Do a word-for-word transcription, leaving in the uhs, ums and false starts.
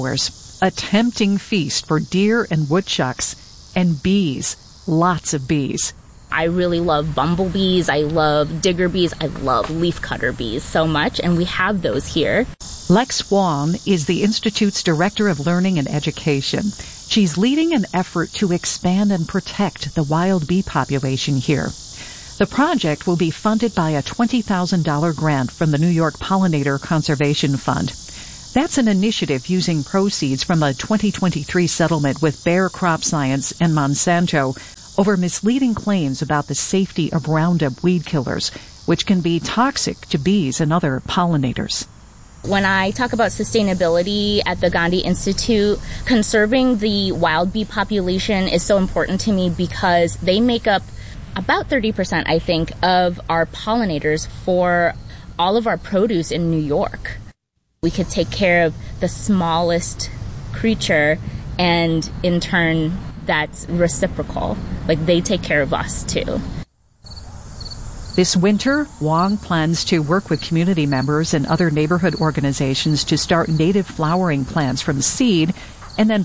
A tempting feast for deer and woodchucks, and bees, lots of bees. I really love bumblebees, I love digger bees, I love leafcutter bees so much, and we have those here. Lex Wong is the Institute's Director of Learning and Education. She's leading an effort to expand and protect the wild bee population here. The project will be funded by a twenty thousand dollars grant from the New York Pollinator Conservation Fund. That's an initiative using proceeds from a twenty twenty-three settlement with Bayer Crop Science and Monsanto over misleading claims about the safety of Roundup weed killers, which can be toxic to bees and other pollinators. When I talk about sustainability at the Gandhi Institute, conserving the wild bee population is so important to me because they make up about thirty percent, I think, of our pollinators for all of our produce in New York. We could take care of the smallest creature, and in turn, that's reciprocal. Like, they take care of us, too. This winter, Wong plans to work with community members and other neighborhood organizations to start native flowering plants from seed and then